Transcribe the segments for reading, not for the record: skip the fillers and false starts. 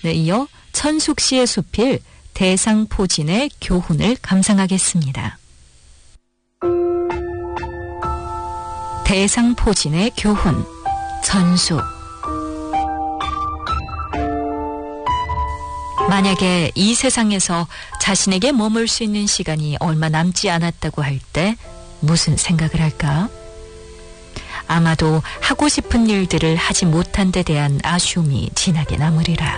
네, 이어 천숙 씨의 수필 대상포진의 교훈을 감상하겠습니다. 대상포진의 교훈, 천숙. 만약에 이 세상에서 자신에게 머물 수 있는 시간이 얼마 남지 않았다고 할 때 무슨 생각을 할까? 아마도 하고 싶은 일들을 하지 못한 데 대한 아쉬움이 진하게 남으리라.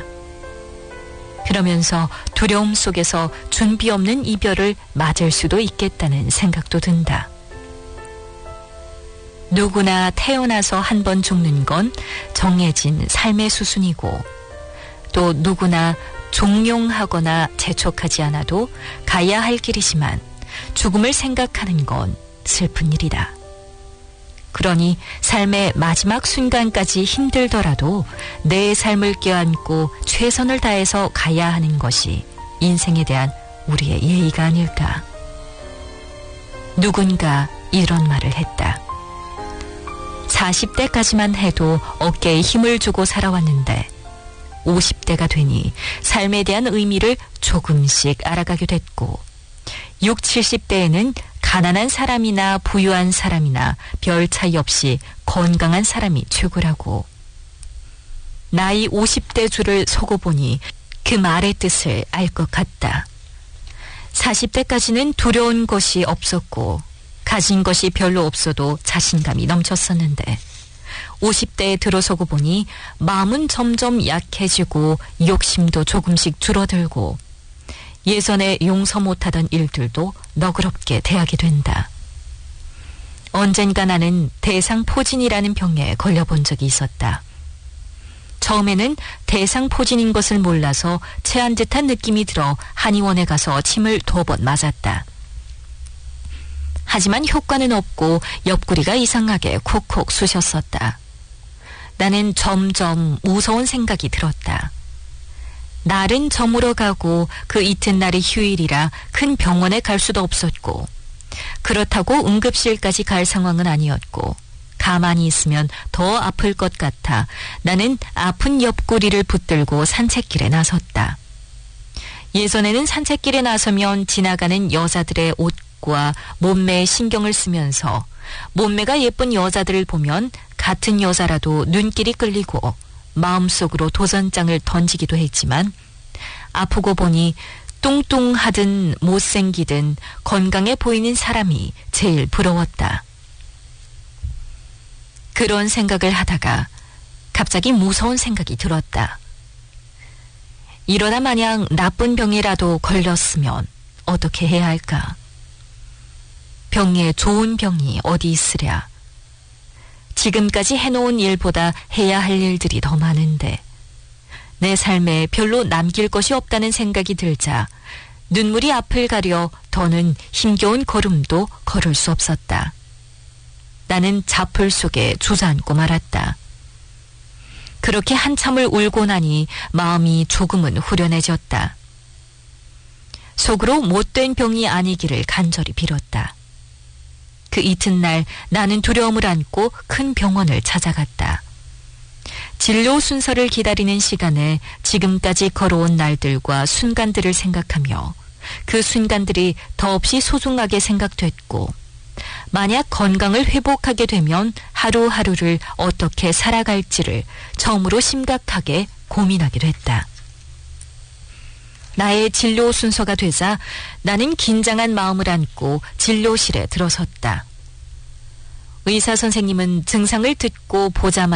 그러면서 두려움 속에서 준비 없는 이별을 맞을 수도 있겠다는 생각도 든다. 누구나 태어나서 한 번 죽는 건 정해진 삶의 수순이고, 또 누구나 종용하거나 재촉하지 않아도 가야 할 길이지만 죽음을 생각하는 건 슬픈 일이다. 그러니 삶의 마지막 순간까지 힘들더라도 내 삶을 껴안고 최선을 다해서 가야 하는 것이 인생에 대한 우리의 예의가 아닐까. 누군가 이런 말을 했다. 40대까지만 해도 어깨에 힘을 주고 살아왔는데 50대가 되니 삶에 대한 의미를 조금씩 알아가게 됐고, 60, 70대에는 가난한 사람이나 부유한 사람이나 별 차이 없이 건강한 사람이 최고라고. 나이 50대 줄을 서고 보니 그 말의 뜻을 알 것 같다. 40대까지는 두려운 것이 없었고 가진 것이 별로 없어도 자신감이 넘쳤었는데 50대에 들어서고 보니 마음은 점점 약해지고 욕심도 조금씩 줄어들고 예전에 용서 못하던 일들도 너그럽게 대하게 된다. 언젠가 나는 대상포진이라는 병에 걸려본 적이 있었다. 처음에는 대상포진인 것을 몰라서 체한 듯한 느낌이 들어 한의원에 가서 침을 2번 맞았다. 하지만 효과는 없고 옆구리가 이상하게 콕콕 쑤셨었다. 나는 점점 무서운 생각이 들었다. 날은 저물어 가고 그 이튿날이 휴일이라 큰 병원에 갈 수도 없었고, 그렇다고 응급실까지 갈 상황은 아니었고, 가만히 있으면 더 아플 것 같아 나는 아픈 옆구리를 붙들고 산책길에 나섰다. 예전에는 산책길에 나서면 지나가는 여자들의 옷과 몸매에 신경을 쓰면서 몸매가 예쁜 여자들을 보면 같은 여자라도 눈길이 끌리고 마음속으로 도전장을 던지기도 했지만, 아프고 보니 뚱뚱하든 못생기든 건강해 보이는 사람이 제일 부러웠다. 그런 생각을 하다가 갑자기 무서운 생각이 들었다. 이러다 마냥 나쁜 병이라도 걸렸으면 어떻게 해야 할까? 병에 좋은 병이 어디 있으랴. 지금까지 해놓은 일보다 해야 할 일들이 더 많은데 내 삶에 별로 남길 것이 없다는 생각이 들자 눈물이 앞을 가려 더는 힘겨운 걸음도 걸을 수 없었다. 나는 자풀 속에 주저앉고 말았다. 그렇게 한참을 울고 나니 마음이 조금은 후련해졌다. 속으로 못된 병이 아니기를 간절히 빌었다. 그 이튿날 나는 두려움을 안고 큰 병원을 찾아갔다. 진료 순서를 기다리는 시간에 지금까지 걸어온 날들과 순간들을 생각하며 그 순간들이 더없이 소중하게 생각됐고, 만약 건강을 회복하게 되면 하루하루를 어떻게 살아갈지를 처음으로 심각하게 고민하게 됐다. 나의 진료 순서가 되자 나는 긴장한 마음을 안고 진료실에 들어섰다. 의사 선생님은 증상을 듣고 보자마자